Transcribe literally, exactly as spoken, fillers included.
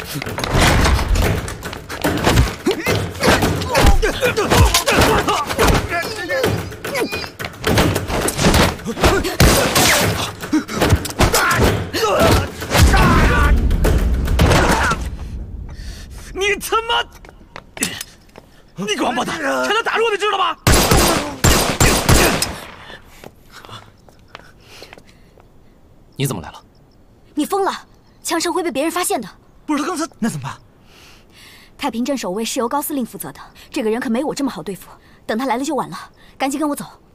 你他妈！你个王八蛋，差点打住我，你知道吗？ 你怎么来了？ 你疯了！枪声会被别人发现的。 不是他刚才那怎么办？ 太平镇守卫是由高司令负责的，这个人可没我这么好对付。等他来了就晚了，赶紧跟我走。